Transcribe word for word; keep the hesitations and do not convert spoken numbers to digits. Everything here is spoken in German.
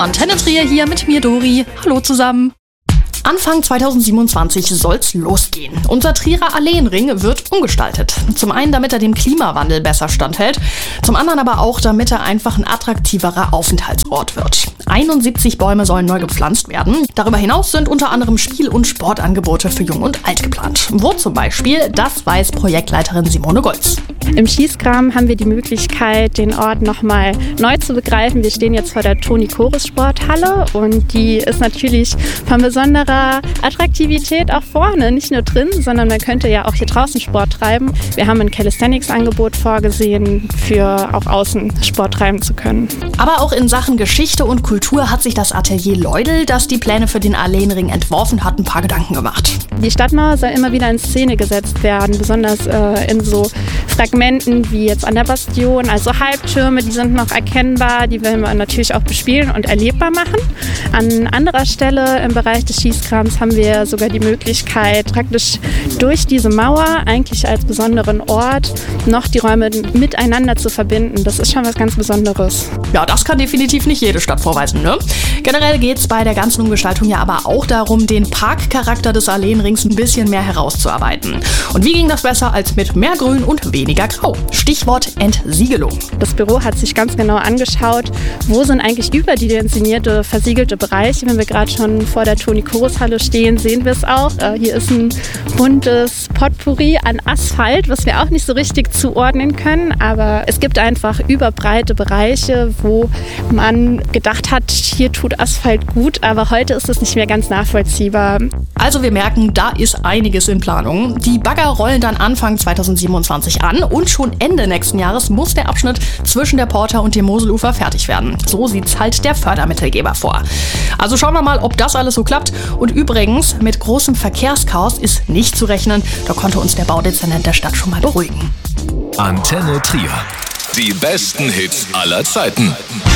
Antenne Trier hier mit mir, Dori. Hallo zusammen. Anfang zweitausendsiebenundzwanzig soll's losgehen. Unser Trierer Alleenring wird umgestaltet. Zum einen, damit er dem Klimawandel besser standhält, zum anderen aber auch, damit er einfach ein attraktiverer Aufenthaltsort wird. einundsiebzig Bäume sollen neu gepflanzt werden. Darüber hinaus sind unter anderem Spiel- und Sportangebote für Jung und Alt geplant. Wo zum Beispiel, das weiß Projektleiterin Simone Golz. Im Schießkram haben wir die Möglichkeit, den Ort nochmal neu zu begreifen. Wir stehen jetzt vor der Toni-Choris-Sporthalle und die ist natürlich von besonderer Attraktivität auch vorne, nicht nur drin, sondern man könnte ja auch hier draußen Sport treiben. Wir haben ein Calisthenics-Angebot vorgesehen, für auch außen Sport treiben zu können. Aber auch in Sachen Geschichte und Kultur hat sich das Atelier Leudel, das die Pläne für den Alleenring entworfen hat, ein paar Gedanken gemacht. Die Stadtmauer soll immer wieder in Szene gesetzt werden, besonders äh, in so Fragmenten wie jetzt an der Bastion, also Halbtürme, die sind noch erkennbar, die wollen wir natürlich auch bespielen und erlebbar machen. An anderer Stelle im Bereich des Schießkrams haben wir sogar die Möglichkeit, praktisch durch diese Mauer, eigentlich als besonderen Ort, noch die Räume miteinander zu verbinden. Das ist schon was ganz Besonderes. Ja, das kann definitiv nicht jede Stadt vorweisen, ne? Generell geht es bei der ganzen Umgestaltung ja aber auch darum, den Parkcharakter des Alleenrings ein bisschen mehr herauszuarbeiten. Und wie ging das besser als mit mehr Grün und weniger Grau? Stichwort Entsiegelung. Das Büro hat sich ganz genau angeschaut, wo sind eigentlich überdimensionierte, versiegelte Bereiche. Wenn wir gerade schon vor der Toni-Choris-Halle stehen, sehen wir es auch. Äh, hier ist ein buntes Potpourri an Asphalt, was wir auch nicht so richtig zuordnen können. Aber es gibt einfach überbreite Bereiche, wo man gedacht hat, hier tut Asphalt gut. Aber heute ist es nicht mehr ganz nachvollziehbar. Also wir merken, da ist einiges in Planung. Die Bagger rollen dann Anfang zweitausendsiebenundzwanzig an und schon Ende nächsten Jahres muss der Abschnitt zwischen der Porta und dem Moselufer fertig werden. So sieht's halt der Fördermittelgeber vor. Also schauen wir mal, ob das alles so klappt. Und übrigens, mit großem Verkehrschaos ist nicht zu rechnen. Da konnte uns der Baudezernent der Stadt schon mal beruhigen. Antenne Trier. Die besten Hits aller Zeiten.